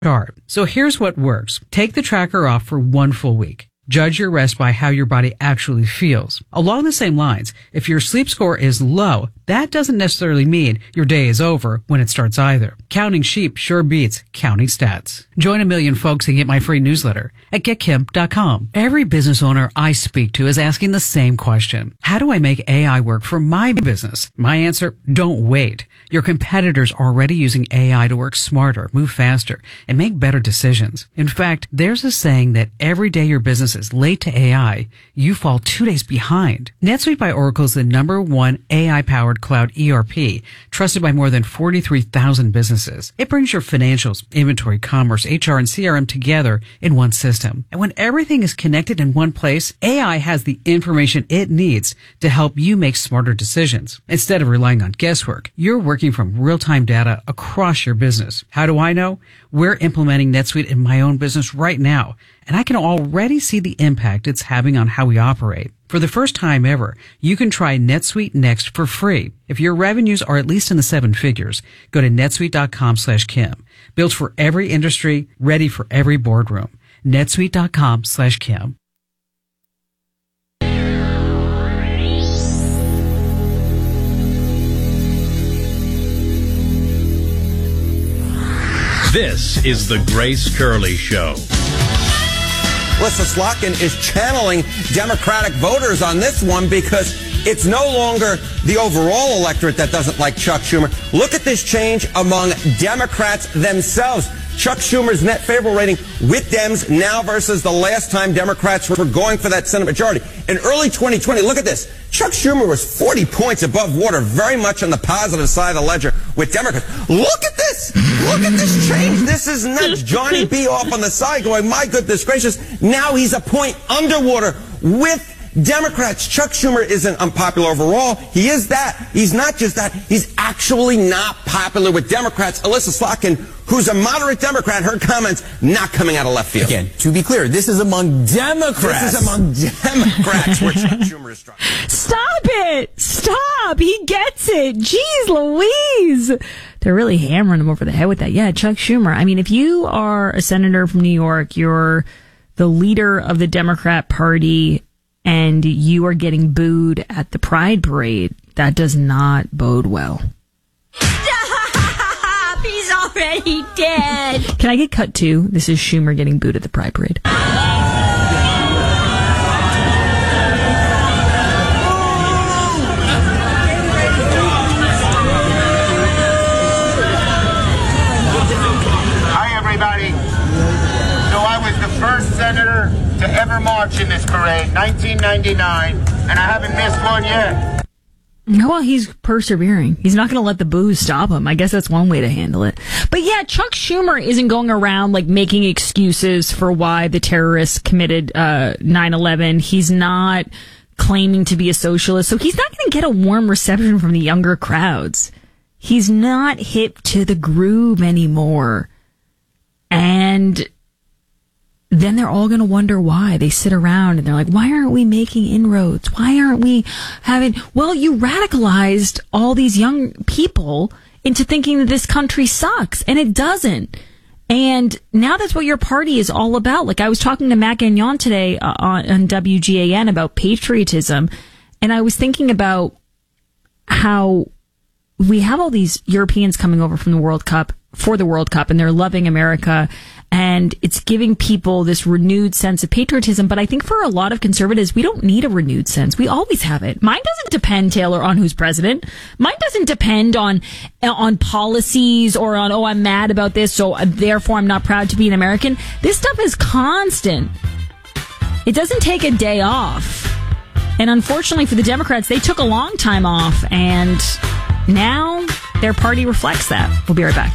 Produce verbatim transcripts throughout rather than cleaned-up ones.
Start. So here's what works. Take the tracker off for one full week. Judge your rest by how your body actually feels. Along the same lines, if your sleep score is low, that doesn't necessarily mean your day is over when it starts either. Counting sheep sure beats counting stats. Join a million folks and get my free newsletter at get kim dot com. Every business owner I speak to is asking the same question. How do I make A I work for my business? My answer, don't wait. Your competitors are already using A I to work smarter, move faster, and make better decisions. In fact, there's a saying that every day your business is late to A I, you fall two days behind. NetSuite by Oracle is the number one A I-powered cloud E R P, trusted by more than forty-three thousand businesses. It brings your financials, inventory, commerce, H R, and C R M together in one system. And when everything is connected in one place, A I has the information it needs to help you make smarter decisions. Instead of relying on guesswork, you're working from real-time data across your business. How do I know? We're implementing NetSuite in my own business right now, and I can already see the impact it's having on how we operate. For the first time ever, you can try NetSuite Next for free. If your revenues are at least in the seven figures, go to netsuite dot com slash Kim. Built for every industry, ready for every boardroom. netsuite dot com slash Kim. This is the Grace Curley Show. Lisa Slotkin is channeling Democratic voters on this one because it's no longer the overall electorate that doesn't like Chuck Schumer. Look at this change among Democrats themselves. Chuck Schumer's net favorable rating with Dems now versus the last time Democrats were going for that Senate majority. In early twenty twenty, look at this. Chuck Schumer was forty points above water, very much on the positive side of the ledger with Democrats. Look at this. Look at this change. This is nuts. Johnny B off on the side going, my goodness gracious. Now he's a point underwater with Democrats. Chuck Schumer isn't unpopular overall. He is that. He's not just that. He's actually not popular with Democrats. Alyssa Slotkin, who's a moderate Democrat, her comments not coming out of left field. Again, to be clear, this is among Democrats. This is among Democrats where Chuck Schumer is struggling. Stop it! Stop! He gets it! Jeez Louise! They're really hammering him over the head with that. Yeah, Chuck Schumer. I mean, if you are a senator from New York, you're the leader of the Democrat Party, and you are getting booed at the Pride Parade, that does not bode well. Stop! He's already dead! Can I get cut to? This is Schumer getting booed at the Pride Parade. Hi, everybody. So I was the first senator to ever march in this parade, nineteen ninety-nine, and I haven't missed one yet. Well, he's persevering. He's not going to let the booze stop him. I guess that's one way to handle it. But yeah, Chuck Schumer isn't going around like making excuses for why the terrorists committed uh, nine eleven. He's not claiming to be a socialist, so he's not going to get a warm reception from the younger crowds. He's not hip to the groove anymore. And then they're all going to wonder why. They sit around and they're like, why aren't we making inroads? Why aren't we having... Well, you radicalized all these young people into thinking that this country sucks, and it doesn't. And now that's what your party is all about. Like, I was talking to Matt Gagnon today uh, on, on W G A N about patriotism, and I was thinking about how we have all these Europeans coming over from the World Cup, for the World Cup, and they're loving America, and it's giving people this renewed sense of patriotism. But I think for a lot of conservatives, we don't need a renewed sense. We always have it. Mine doesn't depend, Taylor, on who's president. Mine doesn't depend on on policies or on, oh, I'm mad about this, so therefore I'm not proud to be an American. This stuff is constant. It doesn't take a day off. And unfortunately for the Democrats, they took a long time off, and now their party reflects that. We'll be right back.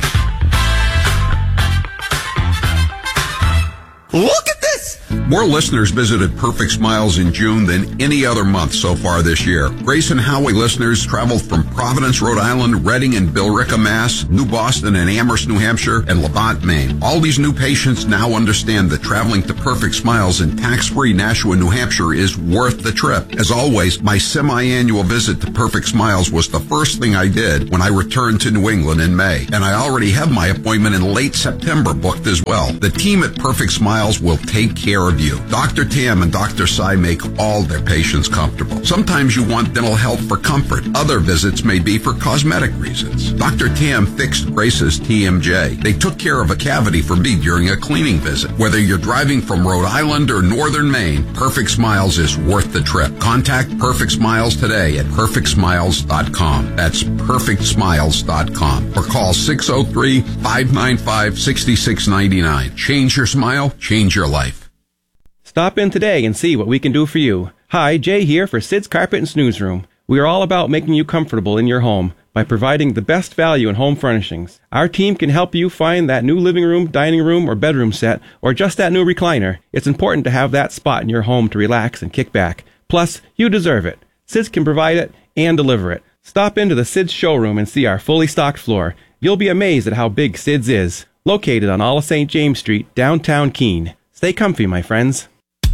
Look at this! More listeners visited Perfect Smiles in June than any other month so far this year. Grace and Howie listeners traveled from Providence, Rhode Island, Reading and Billerica, Mass., New Boston and Amherst, New Hampshire, and Levant, Maine. All these new patients now understand that traveling to Perfect Smiles in tax-free Nashua, New Hampshire is worth the trip. As always, my semi-annual visit to Perfect Smiles was the first thing I did when I returned to New England in May, and I already have my appointment in late September booked as well. The team at Perfect Smiles will take care of you. Doctor Tam and Doctor Sai make all their patients comfortable. Sometimes you want dental health for comfort. Other visits may be for cosmetic reasons. Doctor Tam fixed Grace's T M J. They took care of a cavity for me during a cleaning visit. Whether you're driving from Rhode Island or northern Maine, Perfect Smiles is worth the trip. Contact Perfect Smiles today at perfect smiles dot com. That's perfect smiles dot com. Or call six oh three, five nine five, six six nine nine. Change your smile, change your life. Stop in today and see what we can do for you. Hi, Jay here for Sid's Carpet and Snooze Room. We are all about making you comfortable in your home by providing the best value in home furnishings. Our team can help you find that new living room, dining room, or bedroom set, or just that new recliner. It's important to have that spot in your home to relax and kick back. Plus, you deserve it. Sid's can provide it and deliver it. Stop into the Sid's showroom and see our fully stocked floor. You'll be amazed at how big Sid's is. Located on all of Saint James Street, downtown Keene. Stay comfy, my friends.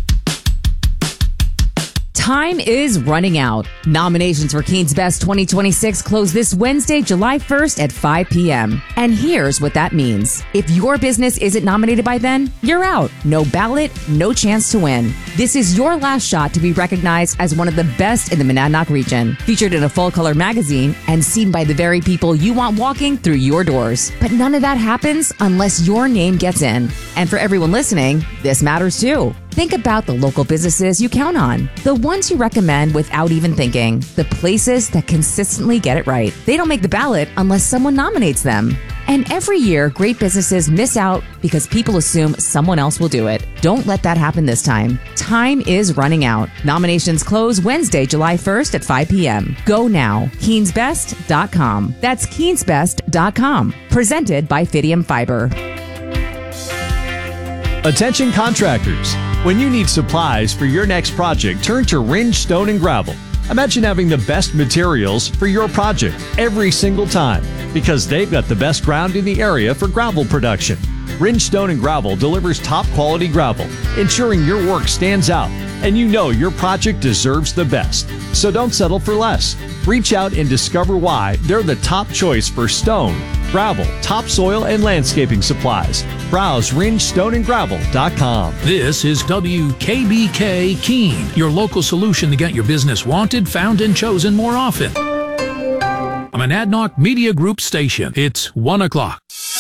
Time is running out. Nominations for Keene's Best twenty twenty-six close this Wednesday, July first at five p.m. And here's what that means. If your business isn't nominated by then, you're out. No ballot, no chance to win. This is your last shot to be recognized as one of the best in the Monadnock region. Featured in a full-color magazine and seen by the very people you want walking through your doors. But none of that happens unless your name gets in. And for everyone listening, this matters too. Think about the local businesses you count on, the ones you recommend without even thinking, the places that consistently get it right. They don't make the ballot unless someone nominates them. And every year, great businesses miss out because people assume someone else will do it. Don't let that happen this time. Time is running out. Nominations close Wednesday, July first at five p.m. Go now. Keens Best dot com. That's Keens Best dot com. Presented by Fidium Fiber. Attention contractors. When you need supplies for your next project, turn to Ringe Stone and Gravel. Imagine having the best materials for your project every single time because they've got the best ground in the area for gravel production. Ringe Stone and Gravel delivers top quality gravel, ensuring your work stands out and you know your project deserves the best. So don't settle for less. Reach out and discover why they're the top choice for stone, gravel, topsoil, and landscaping supplies. Browse ringe stone and gravel dot com. This is W K B K Keene, your local solution to get your business wanted, found, and chosen more often. I'm an Monadnock Media Group station. It's one o'clock.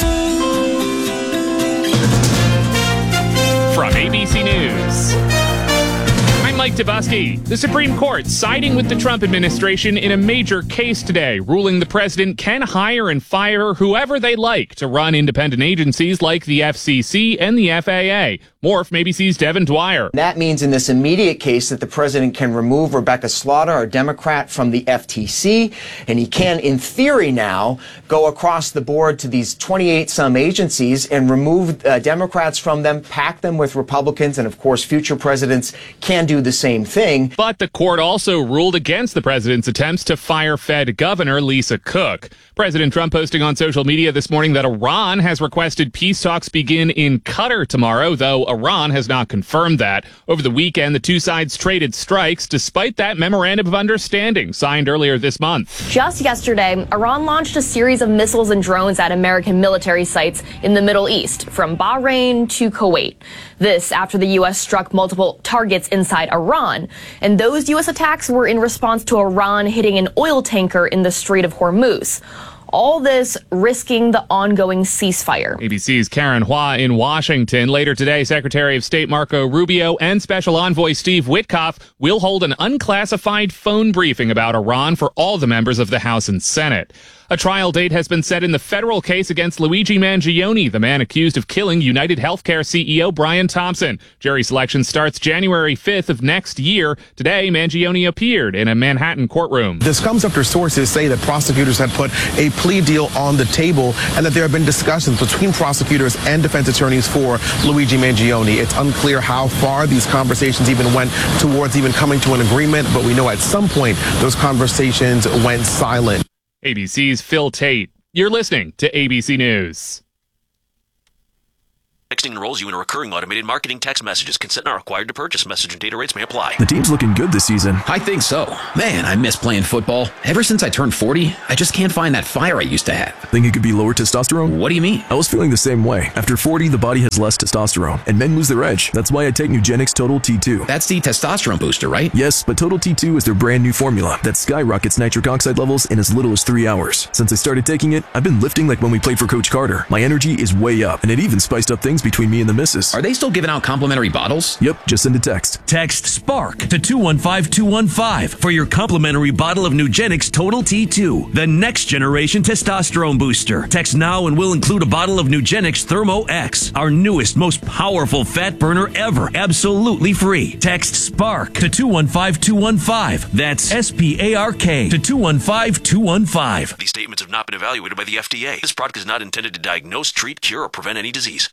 From A B C News, I'm Mike Dubusky. The Supreme Court siding with the Trump administration in a major case today, ruling the president can hire and fire whoever they like to run independent agencies like the F C C and the F A A. More from A B C's Devin Dwyer. That means in this immediate case that the president can remove Rebecca Slaughter, a Democrat, from the F T C, and he can, in theory now, go across the board to these twenty-eight some agencies and remove uh, Democrats from them, pack them with Republicans, and of course future presidents can do the same thing. But the court also ruled against the president's attempts to fire Fed Governor Lisa Cook. President Trump posting on social media this morning that Iran has requested peace talks begin in Qatar tomorrow, though Iran has not confirmed that. Over the weekend, the two sides traded strikes despite that memorandum of understanding signed earlier this month. Just yesterday, Iran launched a series of missiles and drones at American military sites in the Middle East, from Bahrain to Kuwait. This after the U S struck multiple targets inside Iran. And those U S attacks were in response to Iran hitting an oil tanker in the Strait of Hormuz. All this risking the ongoing ceasefire. A B C's Karen Hua in Washington. Later today, Secretary of State Marco Rubio and Special Envoy Steve Witkoff will hold an unclassified phone briefing about Iran for all the members of the House and Senate. A trial date has been set in the federal case against Luigi Mangione, the man accused of killing United Healthcare C E O Brian Thompson. Jury selection starts January fifth of next year. Today, Mangione appeared in a Manhattan courtroom. This comes after sources say that prosecutors had put a plea deal on the table and that there have been discussions between prosecutors and defense attorneys for Luigi Mangione. It's unclear how far these conversations even went towards even coming to an agreement, but we know at some point those conversations went silent. A B C's Phil Tate. You're listening to A B C News. Texting enrolls you in a recurring automated marketing text messages. Consent not required to purchase. Message and data rates may apply. The team's looking good this season. I think so. Man, I miss playing football. Ever since I turned forty, I just can't find that fire I used to have. Think it could be lower testosterone? What do you mean? I was feeling the same way. After forty, the body has less testosterone, and men lose their edge. That's why I take Nugenix Total T two. That's the testosterone booster, right? Yes, but Total T two is their brand new formula that skyrockets nitric oxide levels in as little as three hours. Since I started taking it, I've been lifting like when we played for Coach Carter. My energy is way up, and it even spiced up things between me and the missus. Are they still giving out complimentary bottles? Yep, just send a text. Text SPARK to two one five two one five for your complimentary bottle of Nugenix Total T two, the next generation testosterone booster. Text now and we'll include a bottle of Nugenix Thermo X, our newest, most powerful fat burner ever, absolutely free. Text SPARK to two one five two one five. That's S P A R K to two one five two one five. These statements have not been evaluated by the F D A. This product is not intended to diagnose, treat, cure, or prevent any disease.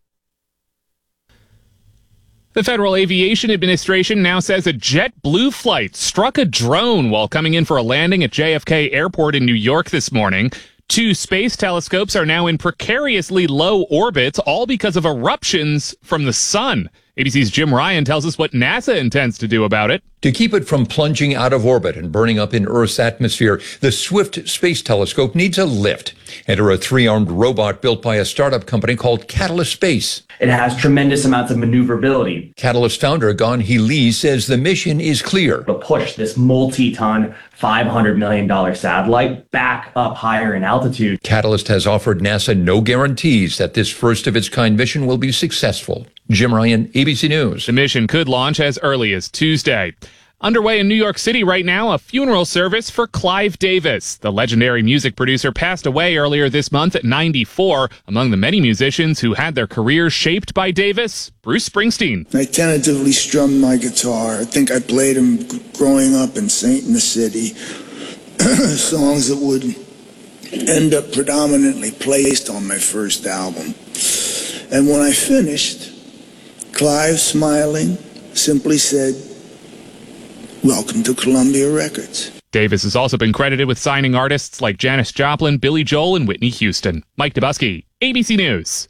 The Federal Aviation Administration now says a JetBlue flight struck a drone while coming in for a landing at J F K Airport in New York this morning. Two space telescopes are now in precariously low orbits, all because of eruptions from the sun. A B C's Jim Ryan tells us what NASA intends to do about it. To keep it from plunging out of orbit and burning up in Earth's atmosphere, the Swift Space Telescope needs a lift. Enter a three-armed robot built by a startup company called Catalyst Space. It has tremendous amounts of maneuverability. Catalyst founder Gan-Hee Lee says the mission is clear. To push this multi-ton, five hundred million dollars satellite back up higher in altitude. Catalyst has offered NASA no guarantees that this first-of-its-kind mission will be successful. Jim Ryan, A B C News. The mission could launch as early as Tuesday. Underway in New York City right now, a funeral service for Clive Davis. The legendary music producer passed away earlier this month at ninety-four. Among the many musicians who had their careers shaped by Davis, Bruce Springsteen. I tentatively strummed my guitar. I think I played them growing up in Saint in the City. Songs that would end up predominantly placed on my first album. And when I finished, Clive, smiling, simply said, "Welcome to Columbia Records." Davis has also been credited with signing artists like Janis Joplin, Billy Joel, and Whitney Houston. Mike Dubusky, A B C News.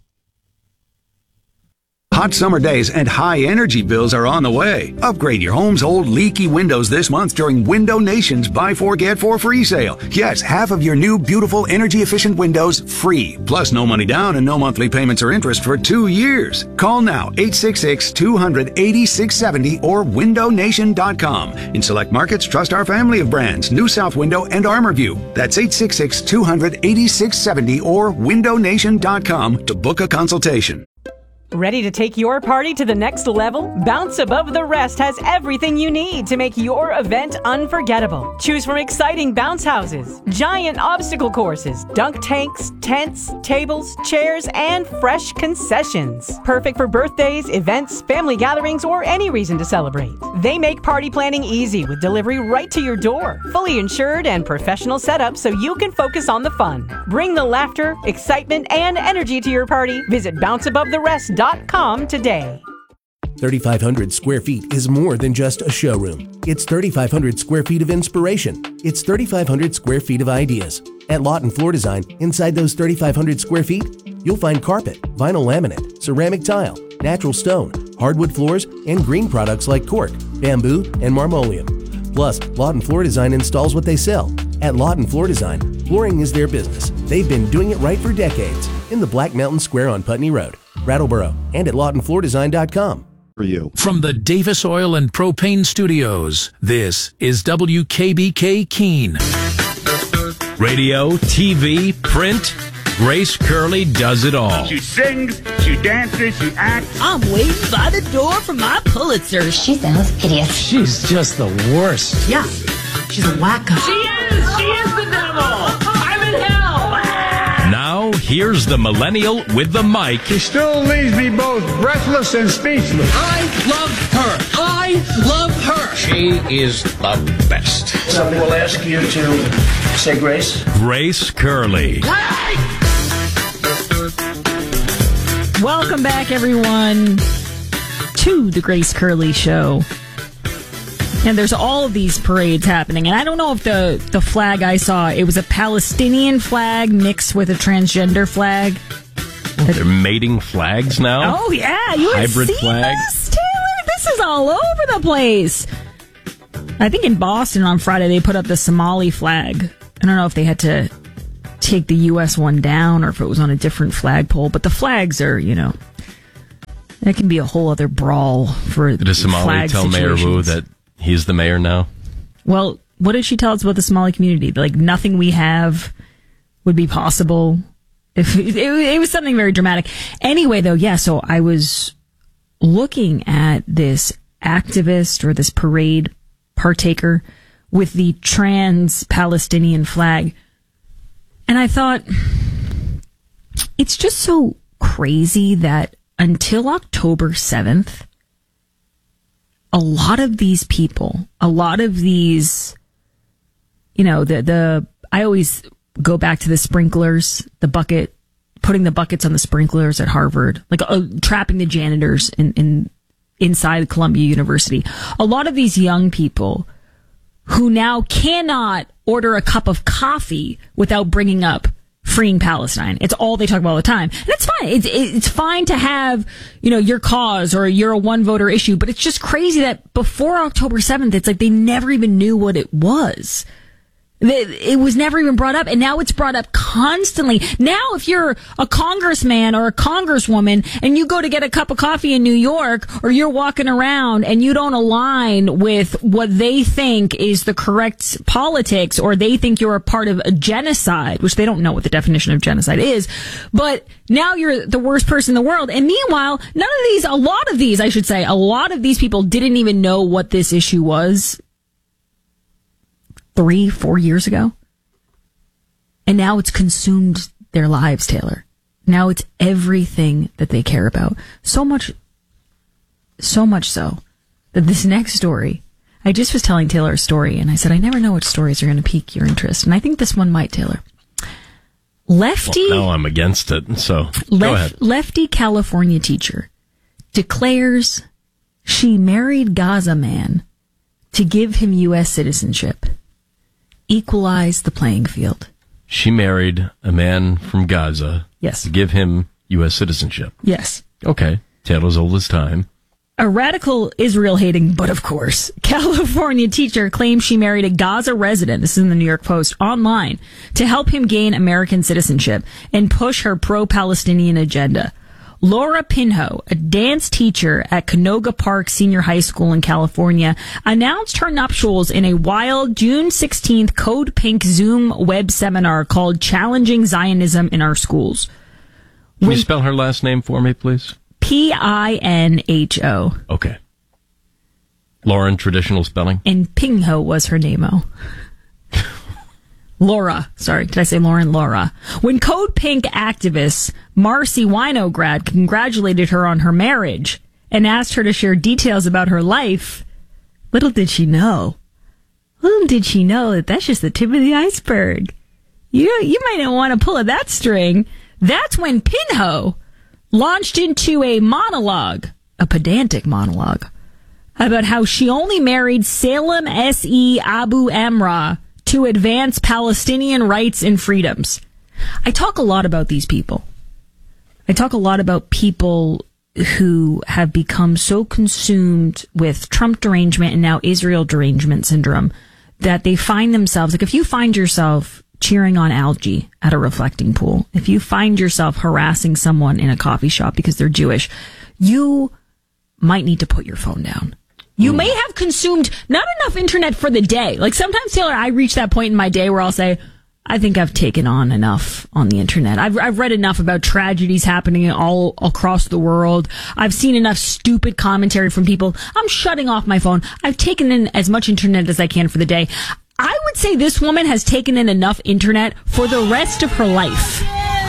Hot summer days and high energy bills are on the way. Upgrade your home's old leaky windows this month during Window Nation's Buy Four Get Four free sale. Yes, half of your new beautiful energy efficient windows free. Plus no money down and no monthly payments or interest for two years. Call now eight six six, two hundred, eighty-six seventy or window nation dot com. In select markets, trust our family of brands, New South Window and ArmorView. That's eight six six, two hundred, eighty-six seventy or window nation dot com to book a consultation. Ready to take your party to the next level? Bounce Above the Rest has everything you need to make your event unforgettable. Choose from exciting bounce houses, giant obstacle courses, dunk tanks, tents, tables, chairs, and fresh concessions. Perfect for birthdays, events, family gatherings, or any reason to celebrate. They make party planning easy with delivery right to your door. Fully insured and professional setup so you can focus on the fun. Bring the laughter, excitement, and energy to your party. Visit bounce above the rest dot com today. thirty-five hundred square feet is more than just a showroom. It's thirty-five hundred square feet of inspiration. It's thirty-five hundred square feet of ideas. At Lawton Floor Design, inside those thirty-five hundred square feet, you'll find carpet, vinyl laminate, ceramic tile, natural stone, hardwood floors, and green products like cork, bamboo, and marmoleum. Plus, Lawton Floor Design installs what they sell. At Lawton Floor Design, flooring is their business. They've been doing it right for decades in the Black Mountain Square on Putney Road, Brattleboro, and at lawton floor design dot com. For you. From the Davis Oil and Propane Studios, this is W K B K Keene. Radio, T V, print, Grace Curley does it all. She sings, she dances, she acts. I'm waiting by the door for my Pulitzer. She sounds hideous. She's just the worst. Yeah, she's a wacko. She is! She is the devil! I'm in hell! Now, here's the millennial with the mic. She still leaves me both breathless and speechless. I love her. I love her. She is the best. Somebody will ask you to say grace. Grace Curley. Welcome back, everyone, to the Grace Curley Show. And there's all of these parades happening. And I don't know if the, the flag I saw, it was a Palestinian flag mixed with a transgender flag. They're mating flags now? Oh, yeah. You Hybrid seen flag? this, Taylor? This is all over the place. I think in Boston on Friday they put up the Somali flag. I don't know if they had to take the U S one down or if it was on a different flagpole. But the flags are, you know, that can be a whole other brawl for Did a Somali flag tell Mayor Wu situations. that he's the mayor now? Well, what did she tell us about the Somali community? Like, nothing we have would be possible. If it, it was something very dramatic. Anyway, though, yeah, so I was looking at this activist or this parade partaker with the trans Palestinian flag. And I thought, it's just so crazy that until October seventh, a lot of these people, a lot of these, you know, the, the, I always go back to the sprinklers, the bucket, putting the buckets on the sprinklers at Harvard, like uh, trapping the janitors in, in, inside Columbia University. A lot of these young people who now cannot order a cup of coffee without bringing up freeing Palestine. It's all they talk about all the time. And it's fine. It's, it's fine to have, you know, your cause or you're a one voter issue, but it's just crazy that before October seventh, it's like they never even knew what it was. It was never even brought up, and now it's brought up constantly. Now, if you're a congressman or a congresswoman and you go to get a cup of coffee in New York, or you're walking around and you don't align with what they think is the correct politics, or they think you're a part of a genocide, which they don't know what the definition of genocide is, but now you're the worst person in the world. And meanwhile, none of these, a lot of these, I should say, a lot of these people didn't even know what this issue was three, four years ago. And now it's consumed their lives, Taylor. Now it's everything that they care about. So much, so much so that this next story, I just was telling Taylor a story and I said, I never know which stories are going to pique your interest. And I think this one might, Taylor. Lefty. Well, no, I'm against it. So lef- go ahead. Lefty California teacher declares she married Gaza man to give him U S citizenship. Equalize the playing field. She married a man from Gaza. Yes. To give him U S citizenship. Yes. Okay. Taylor's old as time. A radical Israel-hating, but of course, California teacher claims she married a Gaza resident, this is in the New York Post, online to help him gain American citizenship and push her pro-Palestinian agenda. Laura Pinho, a dance teacher at Canoga Park Senior High School in California, announced her nuptials in a wild June sixteenth Code Pink Zoom web seminar called Challenging Zionism in Our Schools. Can you spell her last name for me, please? P I N H O. Okay. Lauren, traditional spelling? And Pinho was her name-o. Laura. Sorry, did I say Lauren? Laura. When Code Pink activist Marcy Winograd congratulated her on her marriage and asked her to share details about her life, little did she know. Little did she know that that's just the tip of the iceberg. You, you might not want to pull at that string. That's when Pinho launched into a monologue, a pedantic monologue, about how she only married Salem S E Abu Amra to advance Palestinian rights and freedoms. I talk a lot about these people. I talk a lot about people who have become so consumed with Trump derangement and now Israel derangement syndrome that they find themselves, like if you find yourself cheering on algae at a reflecting pool, if you find yourself harassing someone in a coffee shop because they're Jewish, you might need to put your phone down. You may have consumed not enough internet for the day. Like sometimes, Taylor, I reach that point in my day where I'll say, I think I've taken on enough on the internet. I've, I've read enough about tragedies happening all across the world. I've seen enough stupid commentary from people. I'm shutting off my phone. I've taken in as much internet as I can for the day. I would say this woman has taken in enough internet for the rest of her life.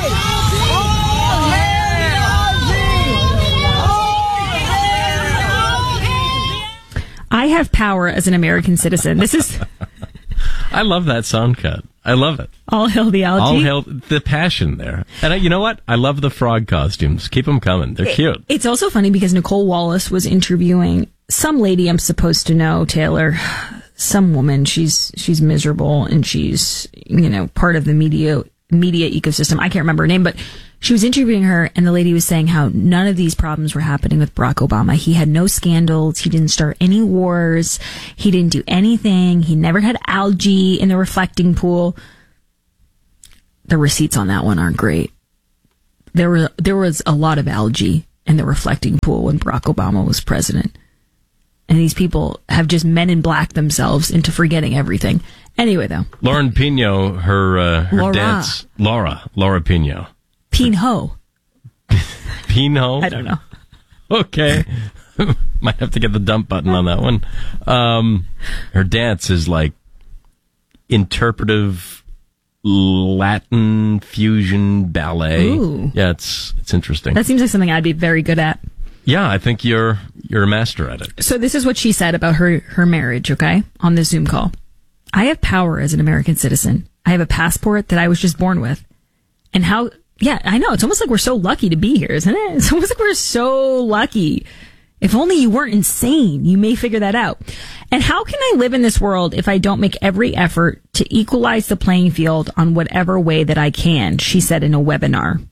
I have power as an American citizen. This is... I love that sound cut. I love it. All hail the algae. All hail the passion there. And I, you know what? I love the frog costumes. Keep them coming. They're it, cute. It's also funny because Nicole Wallace was interviewing some lady I'm supposed to know, Taylor, some woman, she's she's miserable and she's, you know, part of the media media ecosystem. I can't remember her name, but she was interviewing her and the lady was saying how none of these problems were happening with Barack Obama. He had no scandals. He didn't start any wars. He didn't do anything. He never had algae in the reflecting pool. The receipts on that one aren't great. There were there was a lot of algae in the reflecting pool when Barack Obama was president. And these people have just men in black themselves into forgetting everything. Anyway, though. Lauren Pino, her, uh, her Laura. dance. Laura. Laura Pino. Pinho. Pino? I don't know. Okay. Might have to get the dump button on that one. Um, her dance is like interpretive Latin fusion ballet. Ooh. Yeah, it's it's interesting. That seems like something I'd be very good at. Yeah, I think you're you're a master at it. So this is what she said about her, her marriage, okay, on this Zoom call. I have power as an American citizen. I have a passport that I was just born with. And how, yeah, I know, it's almost like we're so lucky to be here, isn't it? It's almost like we're so lucky. If only you weren't insane, you may figure that out. And how can I live in this world if I don't make every effort to equalize the playing field on whatever way that I can, she said in a webinar.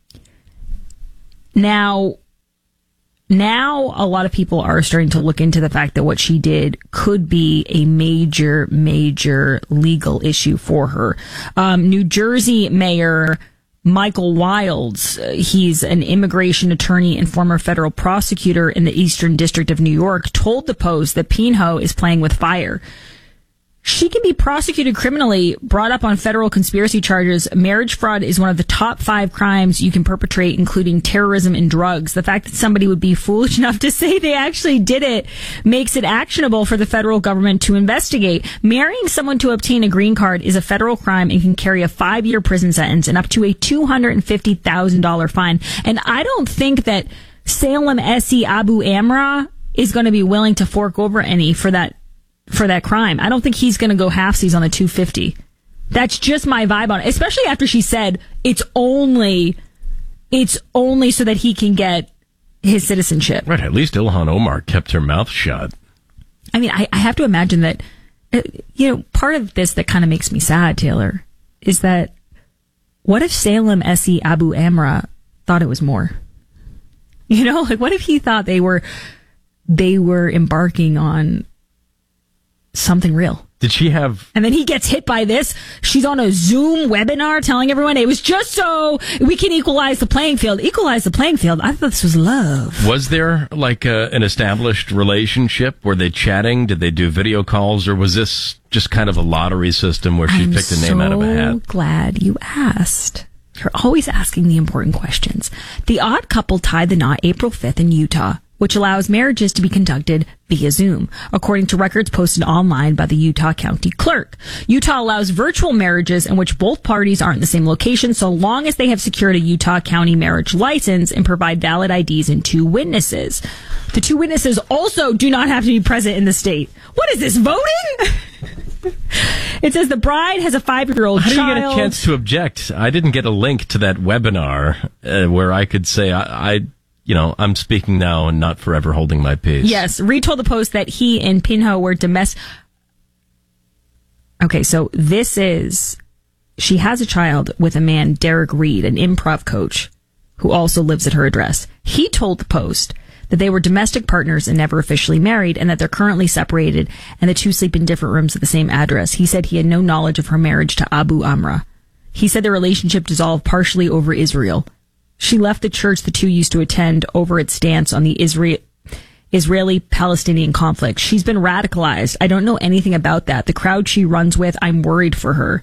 Now, Now, a lot of people are starting to look into the fact that what she did could be a major, major legal issue for her. Um, New Jersey Mayor Michael Wilds, uh, he's an immigration attorney and former federal prosecutor in the Eastern District of New York, told the Post that Pinho is playing with fire. She can be prosecuted criminally, brought up on federal conspiracy charges. Marriage fraud is one of the top five crimes you can perpetrate, including terrorism and drugs. The fact that somebody would be foolish enough to say they actually did it makes it actionable for the federal government to investigate. Marrying someone to obtain a green card is a federal crime and can carry a five-year prison sentence and up to a two hundred fifty thousand dollars fine. And I don't think that Salem S E Abu Amra is going to be willing to fork over any for that for that crime. I don't think he's going to go halfsies on the two hundred fifty. That's just my vibe on it, especially after she said it's only it's only so that he can get his citizenship. Right, at least Ilhan Omar kept her mouth shut. I mean, I, I have to imagine that, uh, you know, part of this that kind of makes me sad, Taylor, is that what if Salem S E Abu Amra thought it was more? You know, like what if he thought they were they were embarking on something real? Did she have... And then he gets hit by this. She's on a Zoom webinar telling everyone it was just so we can equalize the playing field. Equalize the playing field? I thought this was love. Was there like a, an established relationship? Were they chatting? Did they do video calls? Or was this just kind of a lottery system where she I'm picked a name so out of a hat? Glad you asked. You're always asking the important questions. The odd couple tied the knot April fifth in Utah, which allows marriages to be conducted via Zoom, according to records posted online by the Utah County Clerk. Utah allows virtual marriages in which both parties aren't in the same location so long as they have secured a Utah County marriage license and provide valid I Ds and two witnesses. The two witnesses also do not have to be present in the state. What is this, voting? It says the bride has a five-year-old How child. do you get a chance to object? I didn't get a link to that webinar uh, where I could say I... I You know, I'm speaking now and not forever holding my peace. Yes, Reed told the Post that he and Pinho were domestic. Okay, so this is, she has a child with a man, Derek Reed, an improv coach, who also lives at her address. He told the Post that they were domestic partners and never officially married, and that they're currently separated, and the two sleep in different rooms at the same address. He said he had no knowledge of her marriage to Abu Amra. He said the relationship dissolved partially over Israel. She left the church the two used to attend over its stance on the Israel, Israeli-Palestinian conflict. She's been radicalized. I don't know anything about that. The crowd she runs with, I'm worried for her.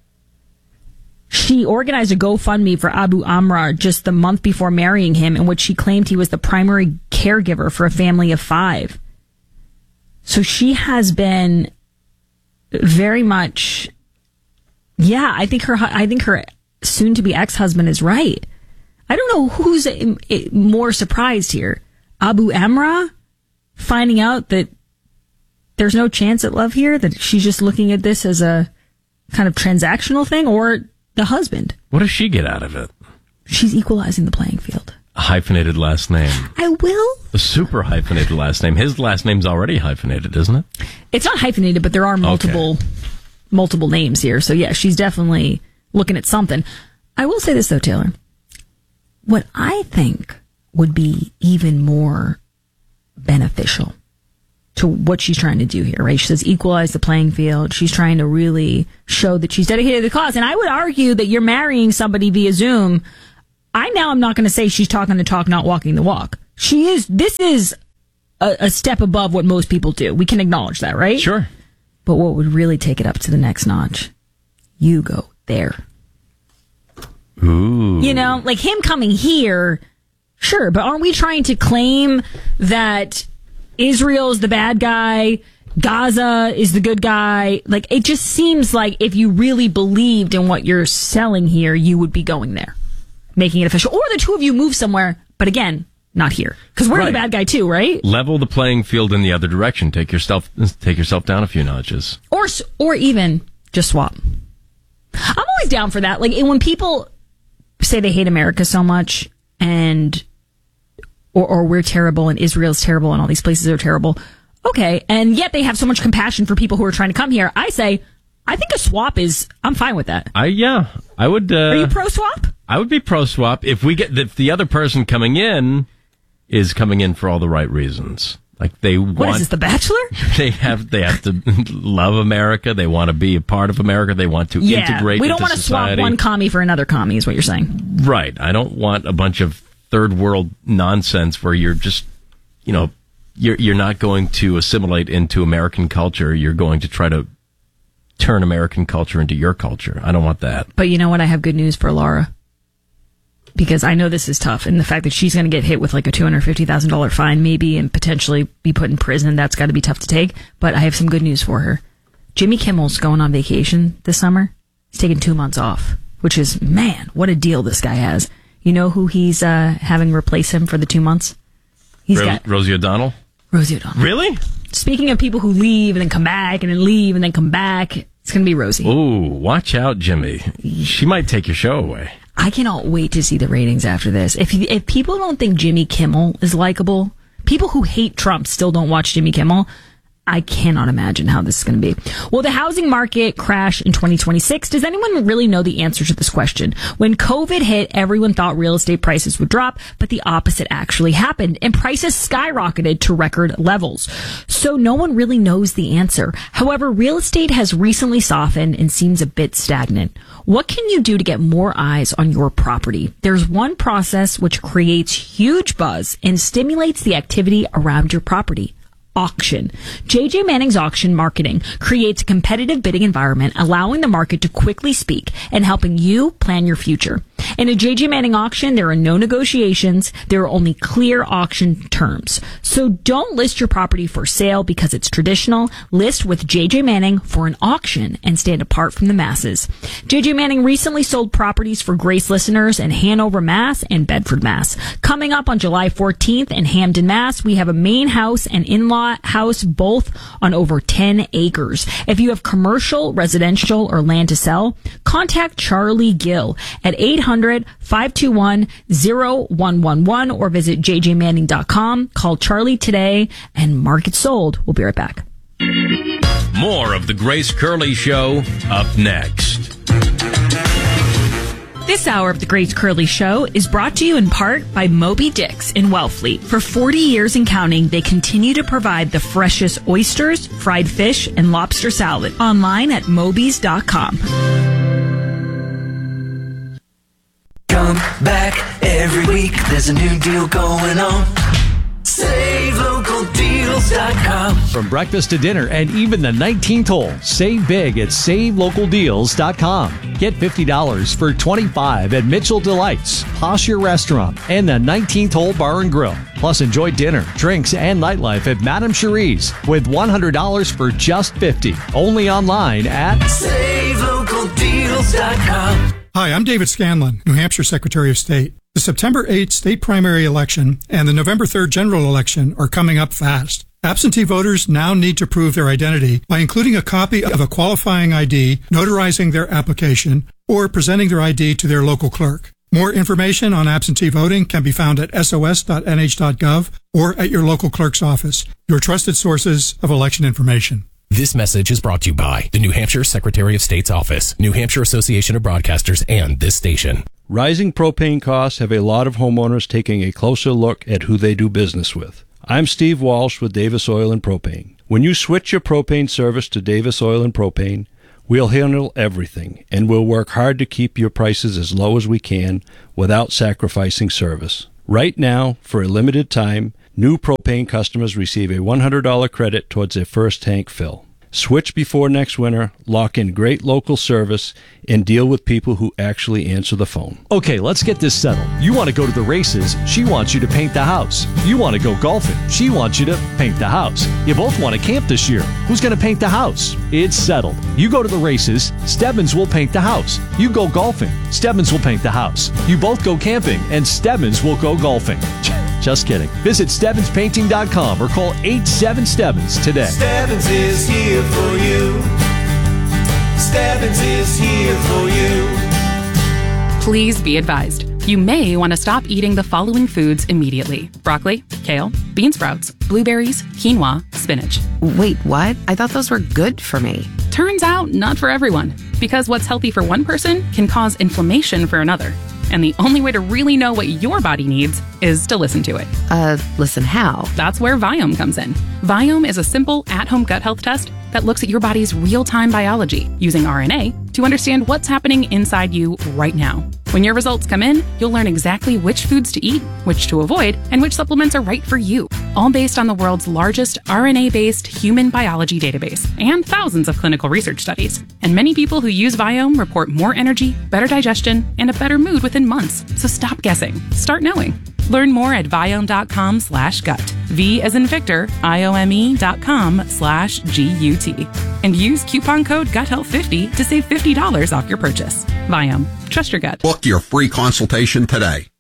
She organized a GoFundMe for Abu Amra just the month before marrying him, in which she claimed he was the primary caregiver for a family of five. So she has been very much, yeah, I think her, I think her soon-to-be ex-husband is right. I don't know who's more surprised here. Abu Amra finding out that there's no chance at love here, that she's just looking at this as a kind of transactional thing, or the husband. What does she get out of it? She's equalizing the playing field. hyphenated last name. I will. A super hyphenated last name. His last name's already hyphenated, isn't it? It's not hyphenated, but there are multiple okay. multiple names here. So, yeah, she's definitely looking at something. I will say this, though, Taylor. What I think would be even more beneficial to what she's trying to do here, right? She says equalize the playing field. She's trying to really show that she's dedicated to the cause. And I would argue that you're marrying somebody via Zoom. I now am not going to say she's talking the talk, not walking the walk. She is, this is a, a step above what most people do. We can acknowledge that, right? Sure. But what would really take it up to the next notch? You go there. Ooh. You know, like him coming here, sure, but aren't we trying to claim that Israel's the bad guy, Gaza is the good guy? Like, it just seems like if you really believed in what you're selling here, you would be going there, making it official. Or the two of you move somewhere, but again, not here. Because we're right. the bad guy too, right? Level the playing field in the other direction. Take yourself, take yourself down a few notches. Or, or even just swap. I'm always down for that. Like, when people say they hate America so much and or, or we're terrible and Israel's terrible and all these places are terrible, okay, and yet they have so much compassion for people who are trying to come here, I say I think a swap is I'm fine with that. I yeah I would uh, are you pro swap? I would be pro swap if we get if the other person coming in is coming in for all the right reasons. Like they want. What is this, The Bachelor? They have they have to love America. They want to be a part of America. They want to yeah, integrate. We don't into want to society. swap one commie for another commie, is what you're saying. Right. I don't want a bunch of third world nonsense where you're just, you know, you're you're not going to assimilate into American culture. You're going to try to turn American culture into your culture. I don't want that. But you know what? I have good news for Laura. Because I know this is tough, and the fact that she's going to get hit with like a two hundred fifty thousand dollars fine maybe and potentially be put in prison, that's got to be tough to take. But I have some good news for her. Jimmy Kimmel's going on vacation this summer. He's taking two months off, which is, man, what a deal this guy has. You know who he's uh, having replace him for the two months? He's Ro- got Rosie O'Donnell? Rosie O'Donnell. Really? Speaking of people who leave and then come back and then leave and then come back, it's going to be Rosie. Ooh, watch out, Jimmy. She might take your show away. I cannot wait to see the ratings after this. If if people don't think Jimmy Kimmel is likable, people who hate Trump still don't watch Jimmy Kimmel, I cannot imagine how this is going to be. Will the housing market crash in twenty twenty-six? Does anyone really know the answer to this question? When COVID hit, everyone thought real estate prices would drop, but the opposite actually happened, and prices skyrocketed to record levels. So no one really knows the answer. However, real estate has recently softened and seems a bit stagnant. What can you do to get more eyes on your property? There's one process which creates huge buzz and stimulates the activity around your property. Auction. J J Manning's auction marketing creates a competitive bidding environment, allowing the market to quickly speak and helping you plan your future. In a J J Manning auction, there are no negotiations. There are only clear auction terms. So don't list your property for sale because it's traditional. List with J J Manning for an auction and stand apart from the masses. J J Manning recently sold properties for Grace listeners in Hanover, Mass and Bedford, Mass. Coming up on July fourteenth in Hamden, Mass, we have a main house and in-law house, both on over ten acres. If you have commercial, residential, or land to sell, contact Charlie Gill at eight hundred, five two one, zero one one one or visit j j manning dot com. Call Charlie today and mark it sold. We'll be right back. More of the Grace Curley Show up next. This hour of the Grace Curley Show is brought to you in part by Moby Dick's in Wellfleet. For forty years and counting, they continue to provide the freshest oysters, fried fish, and lobster salad. Online at mobys dot com. Come back every week. There's a new deal going on. save local deals dot com. From breakfast to dinner and even the nineteenth hole, save big at save local deals dot com. Get fifty dollars for twenty-five dollars at Mitchell Delights, Posture Restaurant, and the nineteenth Hole Bar and Grill. Plus, enjoy dinner, drinks, and nightlife at Madame Cherie's with one hundred dollars for just fifty dollars. Only online at save local deals dot com. Hi, I'm David Scanlon, New Hampshire Secretary of State. The September eighth state primary election and the November third general election are coming up fast. Absentee voters now need to prove their identity by including a copy of a qualifying I D, notarizing their application, or presenting their I D to their local clerk. More information on absentee voting can be found at S O S dot N H dot gov or at your local clerk's office, your trusted sources of election information. This message is brought to you by the New Hampshire Secretary of State's Office, New Hampshire Association of Broadcasters, and this station. Rising propane costs have a lot of homeowners taking a closer look at who they do business with. I'm Steve Walsh with Davis Oil and Propane. When you switch your propane service to Davis Oil and Propane, we'll handle everything, and we'll work hard to keep your prices as low as we can without sacrificing service. Right now, for a limited time, new propane customers receive a one hundred dollars credit towards their first tank fill. Switch before next winter, lock in great local service, and deal with people who actually answer the phone. Okay, let's get this settled. You want to go to the races, she wants you to paint the house. You want to go golfing, she wants you to paint the house. You both want to camp this year. Who's going to paint the house? It's settled. You go to the races, Stebbins will paint the house. You go golfing, Stebbins will paint the house. You both go camping, and Stebbins will go golfing. Just kidding. Visit Stebbins Painting dot com or call eight seven Stebbins today. Stebbins is here for you. Stebbins is here for you. Please be advised. You may want to stop eating the following foods immediately. Broccoli, kale, bean sprouts, blueberries, quinoa, spinach. Wait, what? I thought those were good for me. Turns out, not for everyone. Because what's healthy for one person can cause inflammation for another. And the only way to really know what your body needs is to listen to it. Uh, listen how? That's where Viome comes in. Viome is a simple at-home gut health test that looks at your body's real-time biology using R N A to understand what's happening inside you right now. When your results come in, you'll learn exactly which foods to eat, which to avoid, and which supplements are right for you. All based on the world's largest R N A-based human biology database and thousands of clinical research studies. And many people who use Viome report more energy, better digestion, and a better mood within months. So stop guessing. Start knowing. Learn more at Viome.com slash gut. V as in Victor, I-O-M-E dot com slash G-U-T. And use coupon code gut health fifty to save fifty dollars off your purchase. Viome. Trust your gut. Book your free consultation today.